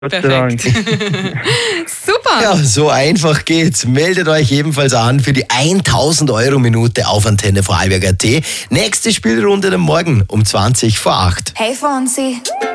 Gott sei Dank. Super. Ja, so einfach geht's. Meldet euch ebenfalls an für die 1000 Euro Minute auf Antenne Vorarlberg.at. Nächste Spielrunde dann morgen um 20 vor 8. Hey Fonsi.